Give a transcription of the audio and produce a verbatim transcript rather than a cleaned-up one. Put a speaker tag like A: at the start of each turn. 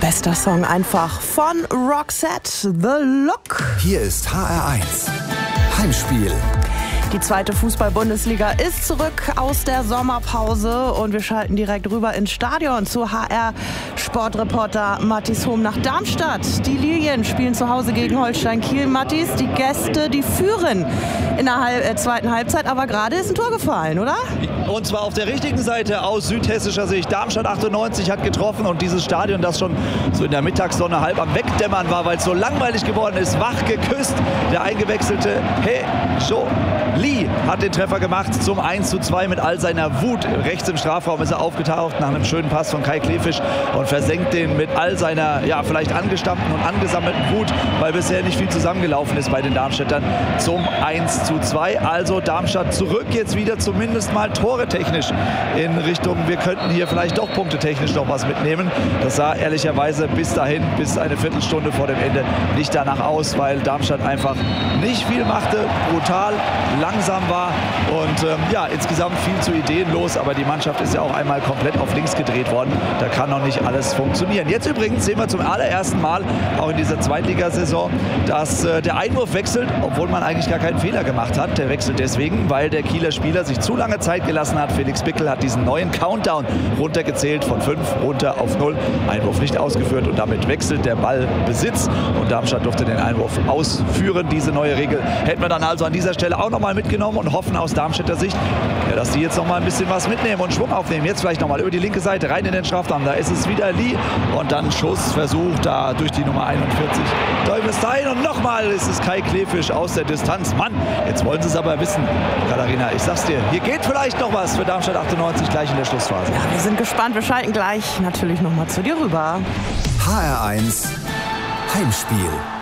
A: bester Song einfach von Roxette, The Look.
B: Hier ist H R eins Heimspiel.
A: Die zweite Fußball-Bundesliga ist zurück aus der Sommerpause und wir schalten direkt rüber ins Stadion zu H R-Sportreporter Mattis Hohm nach Darmstadt. Die Lilien spielen zu Hause gegen Holstein Kiel. Mattis, die Gäste, die führen in der Halb- äh, zweiten Halbzeit, aber gerade ist ein Tor gefallen, oder?
C: Und zwar auf der richtigen Seite aus südhessischer Sicht. Darmstadt achtundneunzig hat getroffen und dieses Stadion, das schon so in der Mittagssonne halb am Wegdämmern war, weil es so langweilig geworden ist, wach geküsst. Der eingewechselte He Sho Lee hat den Treffer gemacht zum eins zu zwei mit all seiner Wut. Rechts im Strafraum ist er aufgetaucht nach einem schönen Pass von Kai Klefisch und versenkt den mit all seiner, ja, vielleicht angestammten und angesammelten Wut, weil bisher nicht viel zusammengelaufen ist bei den Darmstädtern, zum eins zu zwei. Also Darmstadt zurück jetzt wieder zumindest mal toretechnisch in Richtung, wir könnten hier vielleicht doch punktetechnisch noch was mitnehmen. Das sah ehrlicherweise bis dahin, bis eine Viertelstunde vor dem Ende nicht danach aus, weil Darmstadt einfach nicht viel machte, brutal, langsam war und ähm, ja, insgesamt viel zu ideenlos, aber die Mannschaft ist ja auch einmal komplett auf links gedreht worden. Da kann noch nicht alles funktionieren. Jetzt übrigens sehen wir zum allerersten Mal, auch in dieser Zweitligasaison, dass äh, der Einwurf wechselt, obwohl man eigentlich gar keinen Fehler gemacht hat. Der wechselt deswegen, weil der Kieler Spieler sich zu lange Zeit gelassen hat. Felix Bickel hat diesen neuen Countdown runtergezählt, von fünf runter auf null. Einwurf nicht ausgeführt und damit wechselt der Ballbesitz und Darmstadt durfte den Einwurf ausführen. Diese neue Regel hätten wir dann also an dieser Stelle auch noch mal mitgenommen und hoffen aus Darmstädter Sicht, ja, dass die jetzt noch mal ein bisschen was mitnehmen und Schwung aufnehmen. Jetzt vielleicht noch mal über die linke Seite rein in den Strafraum. Da ist es wieder Lee und dann Schussversuch da durch die Nummer einundvierzig. Teufelsstein und nochmal ist es Kai Klefisch aus der Distanz. Mann, jetzt wollen sie es aber wissen. Katharina, ich sag's dir, hier geht vielleicht noch was für Darmstadt achtundneunzig gleich in der Schlussphase.
A: Ja, wir sind gespannt. Wir schalten gleich natürlich noch mal zu dir rüber.
B: H R eins Heimspiel.